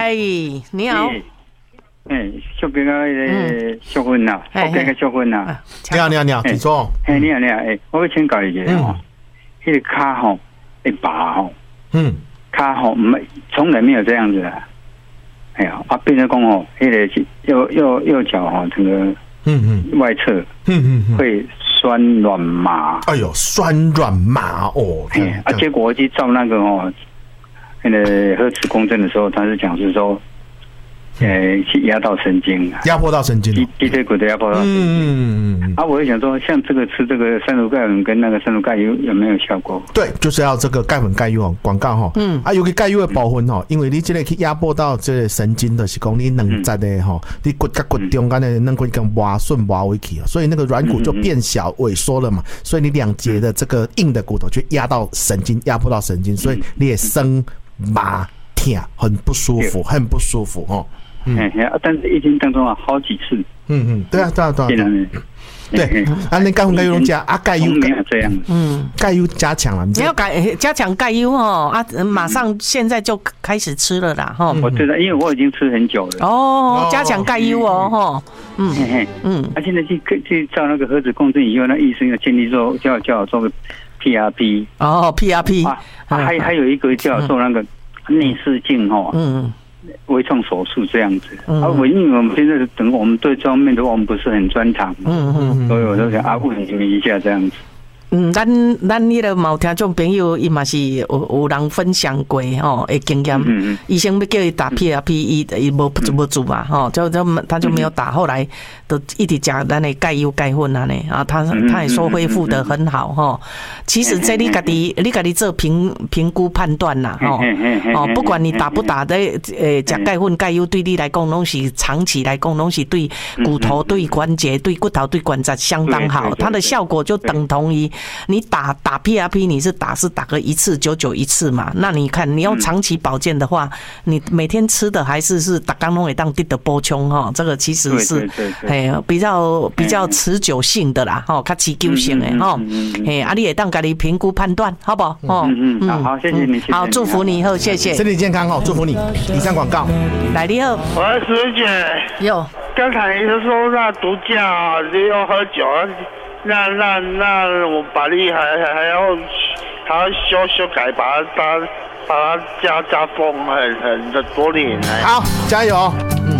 哎，你好。 小兵啊，小芬呐，小兵个小芬呐。 你好，请坐。 你好，我要请教一下哦，那个卡吼会拔吼，卡吼从来没有这样子啊。哎呀，变成讲吼，那个右脚哈，整个外侧会酸软麻。 哎呦，酸软麻哦。 结果我去照那个哦，那个核磁共振的时候，他是讲是说。去压到神经， 压迫到神经， 脊椎骨的压迫到神经。我会想说，像这个吃这个山芦钙粉跟那个山芦钙油有没有效果？ 对，就是要这个钙粉钙油哦，广告哈。尤其钙油的部分哈，因为你这个去压迫到这个神经的是讲你软质的哈，你骨甲骨中间的软骨跟挖顺挖回去，所以那个软骨就变小萎缩了嘛，所以你两节的这个硬的骨头就压到神经，压迫到神经，所以你也生麻痛，很不舒服，很不舒服哦。 但是一天当中好几次。 对啊。对，那钙粉钙油加钙油没有这样。 钙油加强了， 你要加强钙油哦马上现在就开始吃了啦哈。 我知道，因为我已经吃很久了。 加强钙油哦现在去照那个核磁共振以后，那医生要建议说叫我做个 PRP。 PRP。 还有一个叫我做那个内视镜哈。微创手术这样子，因为我们现在等我们对这方面的话，我们不是很专长，所以我就想问你们一下这样子。 咱迄个有听众朋友，伊嘛是有人分享过吼的经验。医生要叫伊打 PRP， 伊无做嘛吼，他就没有打，后来都一直讲咱的钙油钙粉呢他也说恢复得很好吼。其实这你家己做评估判断啦吼不管你打不打的吃钙粉钙油对你来讲拢是长期来讲拢是对骨头对关节对骨头对关节相当好，它的效果就等同于。你打 PRP 你是打个一次久一次嘛？那你看你要长期保健的话，你每天吃的还是打刚拢会当得的补充哈，这个其实是比较持久性的啦哈，较持久性的哈。你也当家己评估判断，好不好？ 好，谢谢你， 好，祝福你以后，谢谢， 身体健康哦，祝福你。以上广告， 来你好， 我师姐， 有刚才你说那毒驾你要喝酒。那我把你还要修改，把它加风很多年。 好，加油。